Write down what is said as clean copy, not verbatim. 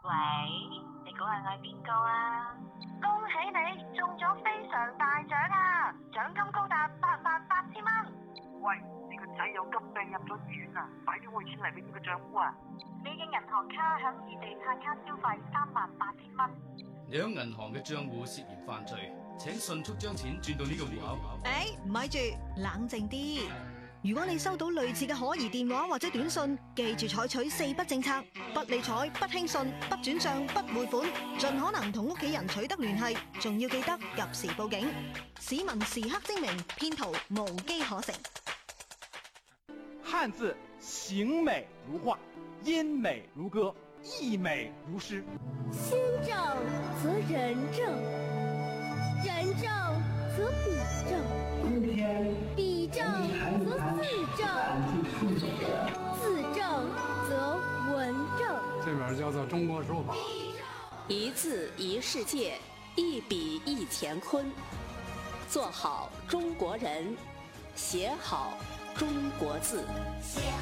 喂，你估下我係邊個啊？恭喜你中咗非常大獎啊！獎金高達88000蚊。 喂，你個仔有急病入咗醫院啊！快啲匯錢嚟俾呢個賬戶啊！ 你嘅銀行卡響易地貸卡消費38000蚊。 你響銀行嘅賬戶涉嫌犯罪，請迅速將錢轉到呢個戶口。 咪住，冷靜啲。如果你收到類似嘅可疑電話或者短信，記住採取4不政策：不理睬、不輕信、不轉賬、不匯款，盡可能同屋企人取得聯繫，仲要記得及時報警。市民時刻精明，騙徒無機可乘。 漢字形美如畫，音美如歌，意美如詩。 心正則人正，人正則筆正，筆正則字正，字正則文正。 这本叫做《中国书法》。 一字一世界，一笔一乾坤。做好中国人，写好中国字。 写